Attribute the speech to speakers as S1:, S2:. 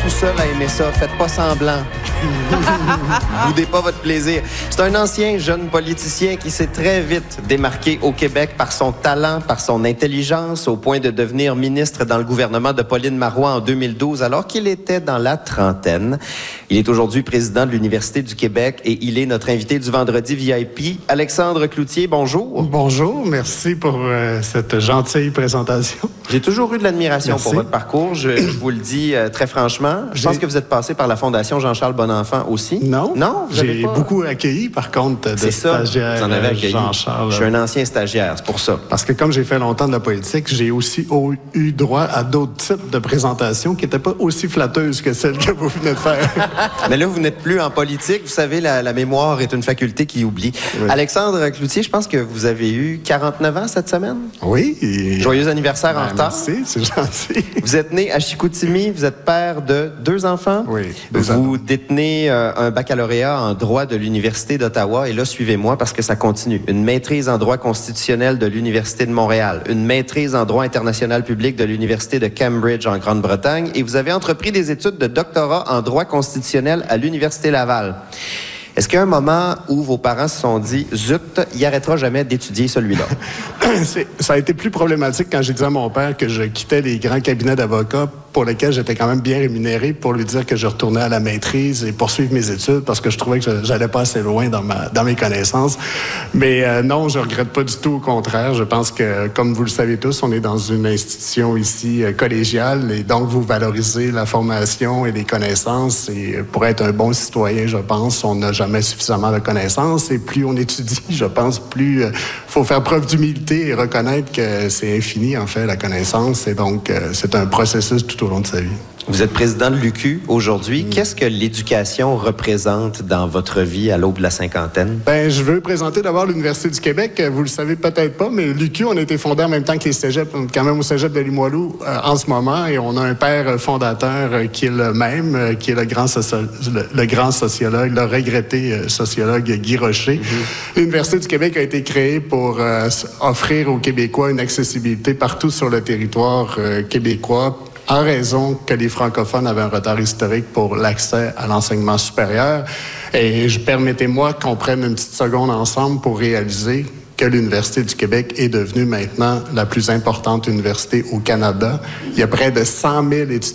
S1: tout seul à aimer ça. Faites pas semblant. Boudez pas votre plaisir. C'est un ancien jeune politicien qui s'est très vite démarqué au Québec par son talent, par son intelligence, au point de devenir ministre dans le gouvernement de Pauline Marois en 2012, alors qu'il était dans la trentaine. Il est aujourd'hui président de l'Université du Québec et il est notre invité du vendredi VIP. Alexandre Cloutier, bonjour.
S2: Bonjour, merci pour cette gentille présentation.
S1: J'ai toujours eu de l'admiration pour votre parcours. Je vous le dis très franchement. Je pense que vous êtes passé par la Fondation Jean-Charles Bonenfant aussi.
S2: Non.
S1: Non,
S2: j'ai beaucoup accueilli, par contre, de stagiaires.
S1: Vous en avez accueilli.
S2: Jean-Charles.
S1: Je suis un ancien stagiaire, c'est pour ça.
S2: Parce que comme j'ai fait longtemps de la politique, j'ai aussi eu droit à d'autres types de présentations qui n'étaient pas aussi flatteuses que celles que vous venez de faire.
S1: Mais là, vous n'êtes plus en politique. Vous savez, la mémoire est une faculté qui oublie. Oui. Alexandre Cloutier, je pense que vous avez eu 49 ans cette semaine.
S2: Oui.
S1: Joyeux anniversaire en retard.
S2: Merci, c'est gentil.
S1: Vous êtes né à Chicoutimi, vous êtes père de 2 enfants.
S2: Oui.
S1: Vous détenez un baccalauréat en droit de l'Université d'Ottawa. Et là, suivez-moi parce que ça continue. Une maîtrise en droit constitutionnel de l'Université de Montréal. Une maîtrise en droit international public de l'Université de Cambridge en Grande-Bretagne. Et vous avez entrepris des études de doctorat en droit constitutionnel à l'Université Laval. Est-ce qu'il y a un moment où vos parents se sont dit « Zut, il n'arrêtera jamais d'étudier celui-là » ?
S2: Ça a été plus problématique quand j'ai dit à mon père que je quittais les grands cabinets d'avocats pour lesquels j'étais quand même bien rémunéré pour lui dire que je retournais à la maîtrise et poursuivre mes études parce que je trouvais que j'allais pas assez loin dans mes connaissances. Mais non, je regrette pas du tout, au contraire. Je pense que, comme vous le savez tous, on est dans une institution ici collégiale et donc vous valorisez la formation et les connaissances. Et pour être un bon citoyen, je pense, on n'a jamais suffisamment de connaissances et plus on étudie, je pense, plus faut faire preuve d'humilité et reconnaître que c'est infini, en fait, la connaissance. Et donc, c'est un processus tout au long de sa vie.
S1: Vous êtes président de l'UQ aujourd'hui. Qu'est-ce que l'éducation représente dans votre vie à l'aube de la cinquantaine?
S2: Ben, je veux présenter d'abord l'Université du Québec. Vous le savez peut-être pas, mais l'UQ, on a été fondé en même temps que les cégeps, quand même au cégep de Limoilou en ce moment. Et on a un père fondateur qui est le même, qui est le grand sociologue, le regretté sociologue Guy Rocher. L'Université du Québec a été créée pour offrir aux Québécois une accessibilité partout sur le territoire québécois, en raison que les francophones avaient un retard historique pour l'accès à l'enseignement supérieur. Et permettez-moi qu'on prenne une petite seconde ensemble pour réaliser que l'Université du Québec est devenue maintenant la plus importante université au Canada. Il y a près de 100 000 étudiants